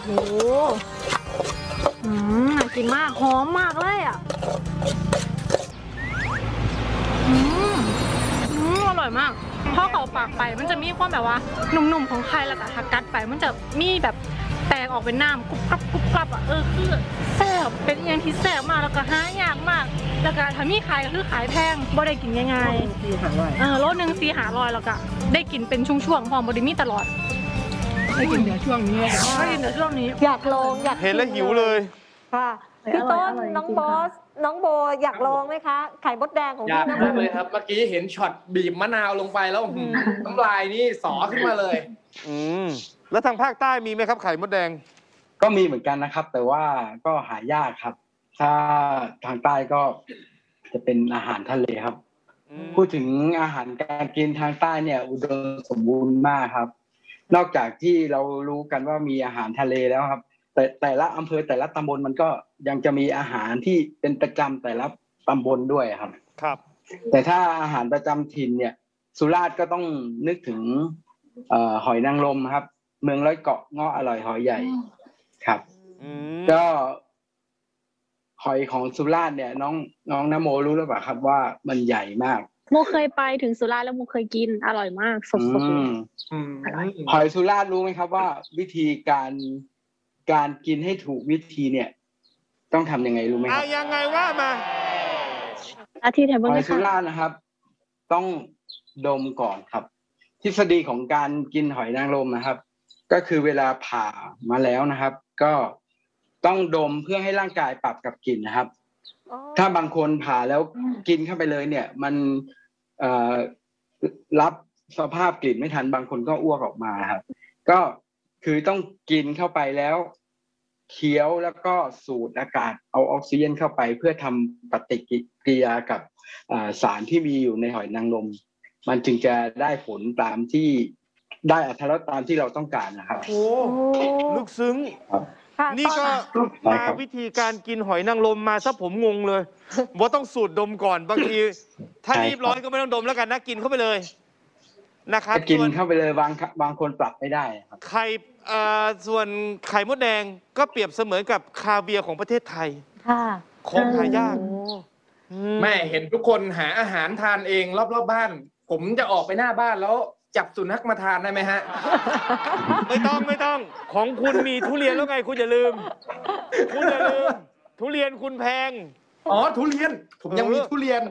โอ้น่ากินมากหอมมากเลยอ่ะอร่อยมากพอเข้าปากไปมันจะมีความแบบว่านุ่มๆของไข่แล้วก็ถ้ากัดไปมันจะมีแบบแตกออกเป็นน้ำกรุบกรับกรุบกรับอ่ะคือแซ่บเป็นอย่างที่แซ่บมากแล้วก็หายากมากแล้วก็ถ้ามีขายก็คือขายแพงบ่ได้กินง่ายๆโลนึง400-500แล้วก็ได้กินเป็นช่วงๆพอบ่ได้มีตลอดได้กินเดี๋ยวช่วงนี้อยากลองอยากเห็นแล้วหิวเลยค่ะพี่ต้นน้องบอสน้องโบอยากลองไหมคะไข่มดแดงของพี่นะโบเลยครับเมื่อกี้เห็นช็อตบีบมะนาวลงไปแล้วน้ำลายนี่สอขึ้นมาเลยแล้วทางภาคใต้มีไหมครับไข่มดแดงก็มีเหมือนกันนะครับแต่ว่าก็หายากครับถ้าทางใต้ก็จะเป็นอาหารทะเลครับพูดถึงอาหารการกินทางใต้เนี่ยอุดมสมบูรณ์มากครับนอกจากที่เรารู้กันว่ามีอาหารทะเลแล้วครับแต่ละอำเภอแต่ละตำบลมันก็ยังจะมีอาหารที่เป็นประจำแต่ละตำบลด้วยครับครับแต่ถ้าอาหารประจำถิ่นเนี่ยสุราษฎร์ก็ต้องนึกถึงหอยนางรมครับเมืองร้อยเกาะเงาะอร่อยหอยใหญ่ครับก็หอยของสุราษฎร์เนี่ยน้องนโมรู้หรือเปล่าครับว่ามันใหญ่มากโมเคยไปถึงสุราษฎร์แล้วโมเคยกินอร่อยมากสดๆหอยสุราษฎร์รู้ไหมครับว่าวิธีการกินให้ถูกวิธีเนี่ยต้องทำยังไงรู้ไหมครับยังไงว่ามาอาทิตย์แถมหอยสุราษฎร์นะครับต้องดมก่อนครับทฤษฎีของการกินหอยนางรมนะครับก็คือเวลาผ่ามาแล้วนะครับก็ต้องดมเพื่อให้ร่างกายปรับกับกลิ่นนะครับถ้าบางคนผ่าแล้วกินเข้าไปเลยเนี่ยมันรับสภาพกลิ่นไม่ทันบางคนก็อ้วกออกมาครับก็คือต้องกินเข้าไปแล้วเคี้ยวแล้วก็สูดอากาศเอาออกซิเจนเข้าไปเพื่อทำปฏิกิริยากับสารที่มีอยู่ในหอยนางรมมันจึงจะได้ผลตามที่ได้อรรถรสตามที่เราต้องการนะครับโอ้ลึกซึ้งนี่ก็มาวิธีการกินหอยนางรมมาซะผมงงเลยว่าต้องสูดดมก่อนบางทีถ้ารีบร้อนก็ไม่ต้องดมแล้วกันนะกินเข้าไปเลยนะครับกินเข้าไปเลยบางคนปรับไม่ได้ครับไข่ส่วนไข่มดแดงก็เปรียบเสมือนกับคาเวียร์ของประเทศไทยของหายากแม่เห็นทุกคนหาอาหารทานเองรอบๆบ้านผมจะออกไปหน้าบ้านแล้วจับสุนัขมาทานได้ไหมฮะไม่ต้องของคุณมีทุเรียนแล้วไงคุณอย่าลืมทุเรียนคุณแพงทุเรียนผมยังมีทุเรียน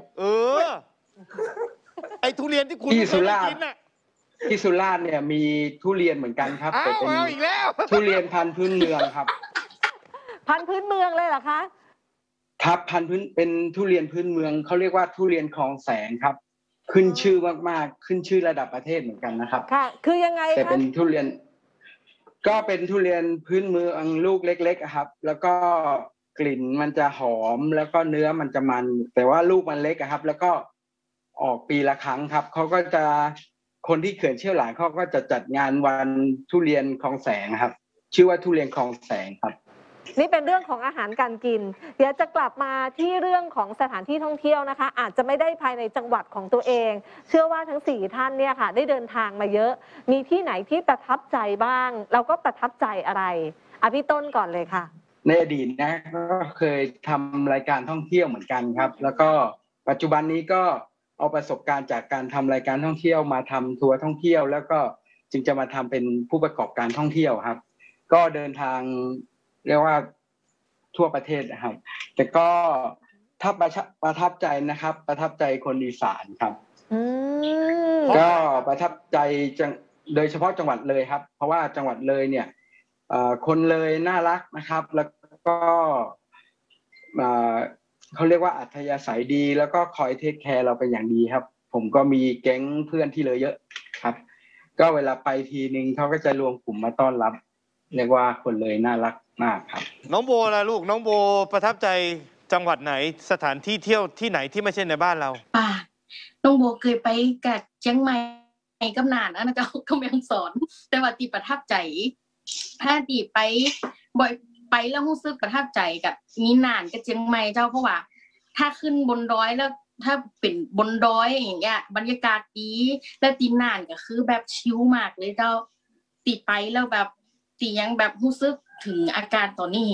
ไอ้ทุเรียนที่คุณที่สุราษฎร์ที่สุราษฎร์เนี่ยมีทุเรียนเหมือนกันครับแต่เป็นอีกแล้วทุเรียนพันธุ์พื้นเมืองครับพันธุ์พื้นเมืองเลยเหรอคะครับพันธุ์พื้นเป็นทุเรียนพื้นเมืองเขาเรียกว่าทุเรียนคลองแสงครับขึ้นชื่อมากๆขึ้นชื่อระดับประเทศเหมือนกันนะครับค่ะคือยังไงแต่เป็นทุเรียนก็เป็นทุเรียนพื้นเมืองลูกเล็กๆครับแล้วก็กลิ่นมันจะหอมแล้วก็เนื้อมันจะมันแต่ว่าลูกมันเล็กครับแล้วก็ออกปีละครั้งครับเขาก็จะคนที่เขื่อนเชี่ยวหลานเขาก็จะจัดงานวันทุเรียนคลองแสงครับชื่อว่าทุเรียนคลองแสงครับนี่เป็นเรื่องของอาหารการกินเดี๋ยวจะกลับมาที่เรื่องของสถานที่ท่องเที่ยวนะคะอาจจะไม่ได้ภายในจังหวัดของตัวเองเชื่อว่าทั้ง4ท่านเนี่ยค่ะได้เดินทางมาเยอะมีที่ไหนที่ประทับใจบ้างเราก็ประทับใจอะไรพี่ต้นก่อนเลยค่ะในอดีตนะก็เคยทำรายการท่องเที่ยวเหมือนกันครับแล้วก็ปัจจุบันนี้ก็เอาประสบการณ์จากการทำรายการท่องเที่ยวมาทำทัวร์ท่องเที่ยวแล้วก็จึงจะมาทำเป็นผู้ประกอบการท่องเที่ยวครับก็เดินทางเรียกว่าทั่วประเทศนะครับแต่ก็ถ้าประทับใจนะครับประทับใจคนอีสานครับก็ประทับใจโดยเฉพาะจังหวัดเลยครับเพราะว่าจังหวัดเลยเนี่ยคนเลยน่ารักนะครับแล้วก็เขาเรียกว่าอัธยาศัยดีแล้วก็คอยเทคแคร์เราเป็นอย่างดีครับผมก็มีแก๊งเพื่อนที่เลยเยอะครับก็เวลาไปทีนึงเขาก็จะรวมกลุ่มมาต้อนรับเรียกว่าคนเลยน่ารักมากครับน้องโบล่ะลูกน้องโบประทับใจจังหวัดไหนสถานที่เที่ยวที่ไหนที่ไม่ใช่ในบ้านเราน้องโบเคยไปกับเชียงใหม่กับน่านนะเจ้าก็ไม่ต้องสอนแต่ว่าตีประทับใจถ้าตีไปบ่อยไปแล้วรู้สึกประทับใจกับมีน่านกับเชียงใหม่เจ้าเพราะว่าถ้าขึ้นบนดอยแล้วถ้าเป็นบนดอยอย่างเงี้ยบรรยากาศดีแล้วตีน่านก็คือแบบชิลมากเลยเจ้าตีไปแล้วแบบตียังแบบรู้สึกถึงอาการตอนนี้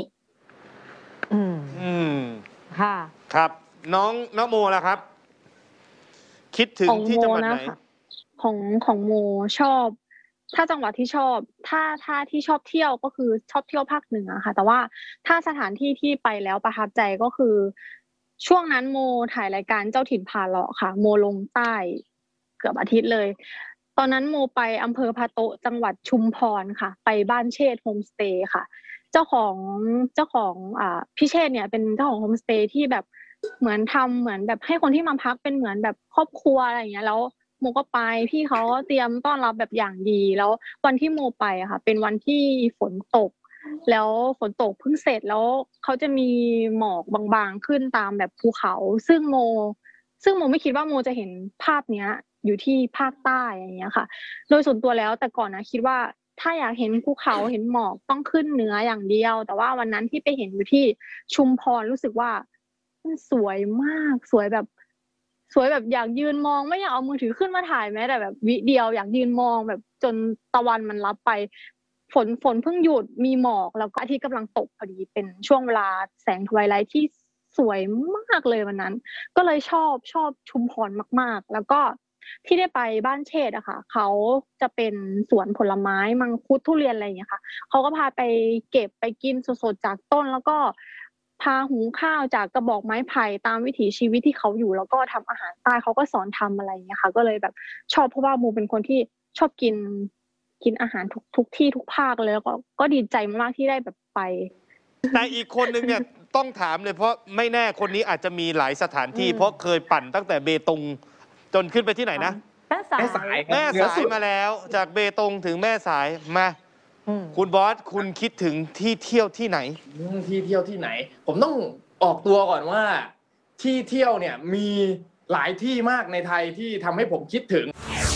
ค่ะครับน้องโมล่ะครับ คิดถึงที่จังหวัดไหนของโมชอบ ถ้าจังหวัดที่ชอบถ้าที่ชอบเที่ยวก็คือชอบเที่ยวภาคเหนือค่ะแต่ว่าถ้าสถานที่ที่ไปแล้วประทับใจก็คือช่วงนั้นโมถ่ายรายการเจ้าถิ่นพาเลาะค่ะโมลงใต้เกือบอาทิตย์เลยตอนนั้นโมไปอำเภอพะโตะจังหวัดชุมพรค่ะไปบ้านเชษโฮมสเตย์ค่ะเจ้าของพี่เชษเนี่ยเป็นเจ้าของโฮมสเตย์ที่แบบเหมือนทำเหมือนแบบให้คนที่มาพักเป็นเหมือนแบบครอบครัวอะไรอย่างเงี้ยแล้วโมก็ไปพี่เขาเตรียมต้อนรับแบบอย่างดีแล้ววันที่โมไปอะค่ะเป็นวันที่ฝนตกแล้วฝนตกเพิ่งเสร็จแล้วเขาจะมีหมอกบางๆขึ้นตามแบบภูเขาซึ่งโมไม่คิดว่าโมจะเห็นภาพเนี้ยอยู่ที่ภาคใต้อย่างเงี้ยค่ะโดยส่วนตัวแล้วแต่ก่อนนะคิดว่าถ้าอยากเห็นภูเขาเห็นหมอกต้องขึ้นเหนืออย่างเดียวแต่ว่าวันนั้นที่ไปเห็นอยู่ที่ชุมพรรู้สึกว่ามันสวยมากสวยแบบอยากยืนมองไม่อยากเอามือถือขึ้นมาถ่ายแม้แต่แบบวิเดียวอยากยืนมองแบบจนตะวันมันลับไปฝนเพิ่งหยุดมีหมอกแล้วก็อาทิตย์กำลังตกพอดีเป็นช่วงเวลาแสงทไวไลท์ที่สวยมากเลยวันนั้นก็เลยชอบชุมพรมากๆแล้วก็ที่ได้ไปบ้านเชษอะค่ะเขาจะเป็นสวนผลไม้มังคุดทุเรียนอะไรอย่างเงี้ยค่ะเขาก็พาไปเก็บไปกินสดๆจากต้นแล้วก็พาหุงข้าวจากกระบอกไม้ไผ่ตามวิถีชีวิตที่เขาอยู่แล้วก็ทำอาหารใต้เขาก็สอนทำอะไรอย่างเงี้ยค่ะก็เลยแบบชอบเพราะว่าโมเป็นคนที่ชอบกินอาหารทุกที่ทุกภาคเลยแล้วก็ดีใจมากที่ได้แบบไปแต่อีกคนนึงเนี่ยต้องถามเลยเพราะไม่แน่คนนี้อาจจะมีหลายสถานที่เพราะเคยปั่นตั้งแต่เบตงจนขึ้นไปที่ไหนนะแม่สายมาแล้วจากเบตงถึงแม่สายมาคุณบอสคุณคิดถึงที่เที่ยวที่ไหนที่เที่ยวที่ไหนผมต้องออกตัวก่อนว่าที่เที่ยวเนี่ยมีหลายที่มากในไทยที่ทำให้ผมคิดถึง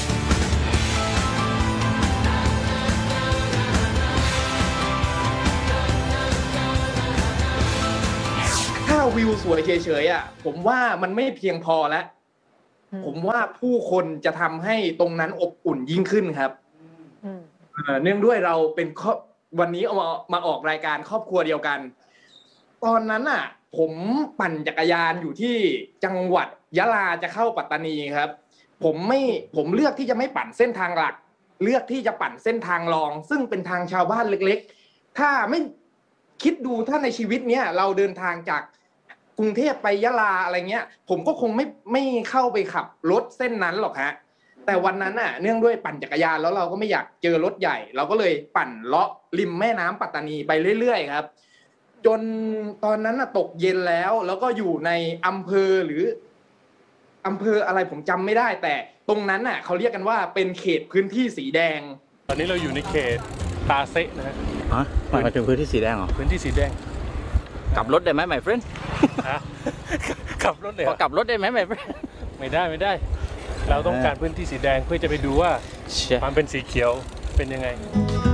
ถ้าวิวสวยเฉยๆอ่ะผมว่ามันไม่เพียงพอแล้วผมว่าผู้คนจะทำให้ตรงนั้นอบอุ่นยิ่งขึ้นครับเนื่องด้วยเราเป็นวันนี้เอามาออกรายการครอบครัวเดียวกันตอนนั้นอ่ะผมปั่นจักรยานอยู่ที่จังหวัดยะลาจะเข้าปัตตานีครับผมเลือกที่จะไม่ปั่นเส้นทางหลักเลือกที่จะปั่นเส้นทางรองซึ่งเป็นทางชาวบ้านเล็กๆถ้าไม่คิดดูถ้าในชีวิตเนี้ยเราเดินทางจากกรุงเทพไปยะลาอะไรเงี้ยผมก็คงไม่เข้าไปขับรถเส้นนั้นหรอกฮะแต่วันนั้นน่ะเนื่องด้วยปั่นจักรยานแล้วเราก็ไม่อยากเจอรถใหญ่เราก็เลยปั่นเลาะริมแม่น้ำปัตตานีไปเรื่อยๆครับจนตอนนั้นน่ะตกเย็นแล้วก็อยู่ในอำเภอหรืออำเภออะไรผมจำไม่ได้แต่ตรงนั้นน่ะเขาเรียกกันว่าเป็นเขตพื้นที่สีแดงตอนนี้เราอยู่ในเขตตาเซะนะฮะหมายถึงพื้นที่สีแดงเหรอพื้นที่สีแดงกลับรถได้ไหม my friend ขับรถเลยพอกลับรถได้ไหม my friend ไม่ได้เราต้องการพื้นที่สีแดงเพื่อจะไปดูว่ามันเป็นสีเขียวเป็นยังไง